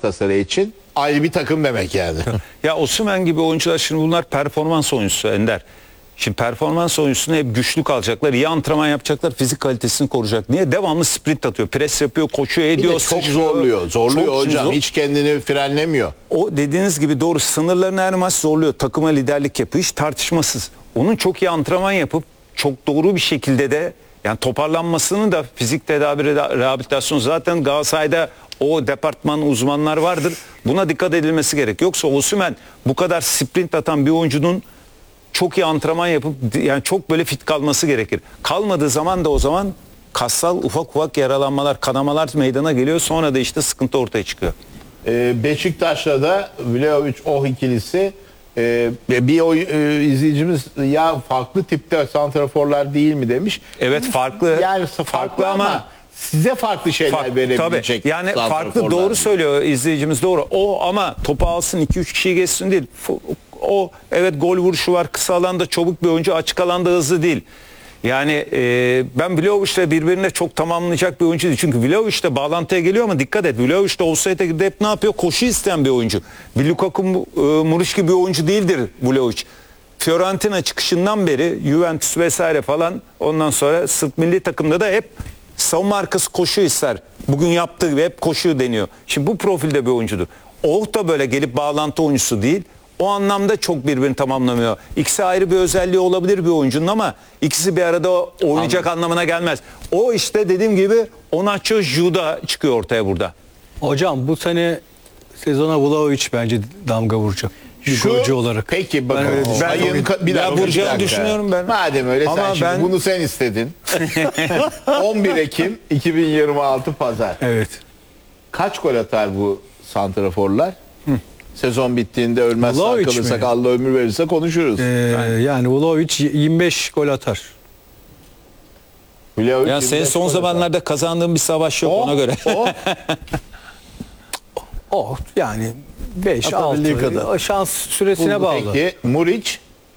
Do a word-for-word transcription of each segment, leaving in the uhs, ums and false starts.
Galatasaray için ayrı bir takım demek yani. Ya Osimhen gibi oyuncular, şimdi bunlar performans oyuncusu Ender. Şimdi performans oyuncusuna hep güçlü kalacaklar, iyi antrenman yapacaklar, fizik kalitesini koruyacak. Niye? Devamlı sprint atıyor, pres yapıyor, koşuyor, ediyor. Bir de çok zorluyor. Zorluyor çok hocam. Zor. Hiç kendini frenlemiyor. O dediğiniz gibi doğru, sınırlarını her maç zorluyor. Takıma liderlik yapıyor. Hiç tartışmasız. Onun çok iyi antrenman yapıp çok doğru bir şekilde de yani toparlanmasını da fizik tedavi, rehabilitasyon, zaten Galatasaray'da o departman uzmanlar vardır. Buna dikkat edilmesi gerek. Yoksa Osimhen bu kadar sprint atan bir oyuncunun çok iyi antrenman yapıp yani çok böyle fit kalması gerekir. Kalmadığı zaman da o zaman kassal ufak ufak yaralanmalar, kanamalar meydana geliyor. Sonra da işte sıkıntı ortaya çıkıyor. Ee, Beşiktaş'ta da Vlahovic-Oh ikilisi e, bir o, e, izleyicimiz ya farklı tipte santraforlar değil mi demiş. Evet farklı. Yani farklı, farklı ama, ama size farklı şeyler Fark, verebilecek. Tabii. Yani farklı, doğru söylüyor izleyicimiz, doğru. O ama topu alsın, iki üç kişiyi geçsin değil. O evet gol vuruşu var, kısa alanda çabuk bir oyuncu, açık alanda hızlı değil. Yani e, ben Vlahovic'le birbirine çok tamamlayacak bir oyuncu değil. Çünkü Vlahovic de bağlantıya geliyor ama dikkat et. Vlahovic de offside'e gidip hep ne yapıyor? Koşu isteyen bir oyuncu. Bir Lukaku, e, Muriç gibi bir oyuncu değildir Vlahovic. Fiorentina çıkışından beri Juventus vesaire falan, ondan sonra Sırp milli takımda da hep savunma arkası koşu ister. Bugün yaptığı gibi hep koşu deniyor. Şimdi bu profilde bir oyuncudur. O da böyle gelip bağlantı oyuncusu değil. O anlamda çok birbirini tamamlamıyor. İkisi ayrı bir özelliği olabilir bir oyuncunun ama ikisi bir arada oynayacak Anladım. anlamına gelmez. O işte dediğim gibi Onaço, Juda çıkıyor ortaya burada. Hocam bu sene sezona Vlahovic bence damga vuracak. Şu olarak. Peki bakın. Ben, ben, ayın, bir ben vuracağını düşünüyorum ben. Madem öyle ama sen şimdi ben... bunu sen istedin. on bir Ekim iki bin yirmi altı Pazar. Evet. Kaç gol atar bu santraforlar? Hı. Sezon bittiğinde ölmez sağ kalırsak, Allah ömür verirse konuşuruz. Ee, yani. yani Vlahovic yirmi beş gol atar. Vlahovic ya senin son zamanlarda atar. Kazandığın bir savaş yok o, ona göre. O, o yani beş altı şans süresine Buldu bağlı. Peki Muriç?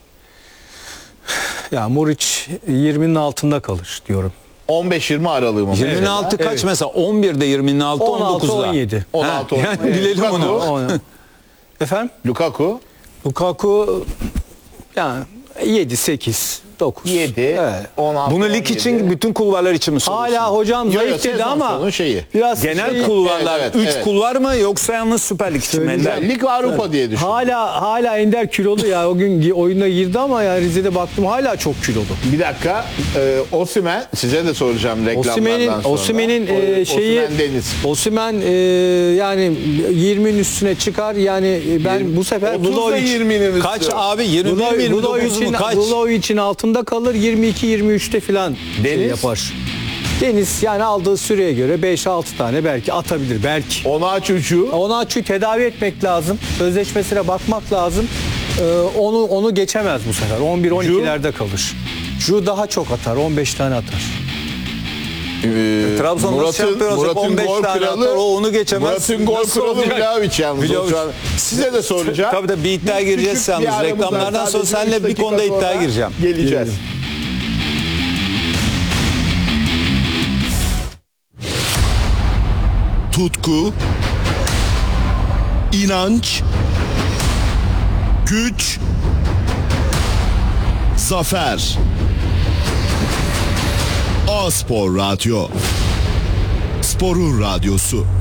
Ya Muriç yirminin altında kalır diyorum. on beş yirmi aralığı mı? yirminin altı kaç evet. Mesela? on birde yirminin altı, on dokuzda. on yedi. on altı on yedi. Yani bilelim onu. Efendim? Lukaku? Lukaku yani yedi sekiz dokuz. yedi evet. on altı. Bunu lig için, bütün kulvarlar için mi soruyorsun? Hala hocam zayıf dedi ama şeyi. Biraz genel şey, kulvarlar üç evet, evet. kulvar mı yoksa yalnız Süper Lig için mi? Lig Avrupa evet. diye düşünüyorum. Hala hala Ender kilolu ya. O gün oyuna girdi ama yani Rize'de baktım hala çok kilolu. Bir dakika. E, Osimhen size de soracağım reklamlardan sonra. Osimhen'in e, şeyi Osimhen e, yani yirminin üstüne çıkar. Yani ben yirmi, bu sefer yirminin kaç abi yirmi yirmi dokuz mu kaç? Vlahovic'in altında kalır. yirmi iki yirmi üçte filan şey yapar. Deniz yani aldığı süreye göre beş altı tane belki atabilir belki. Onaçu'yu Onaçu'yu tedavi etmek lazım. Sözleşmesine bakmak lazım. Ee, onu onu geçemez bu sefer. on bir on ikilerde kalır. Ju daha çok atar. on beş tane atar. Ee, Trabzon'da şampiyon olacak, on beş tane kralı, atar. O onu geçemez. Murat'ın gol kralı Vlahovic yalnız. Size de soracağım. Tabii de bir iddia gireceğiz yalnız. Reklamlardan sonra seninle bir konuda iddia gireceğim. Geleceğiz. Tutku, inanç, güç, zafer. A-Spor Radyo. Sporun radyosu.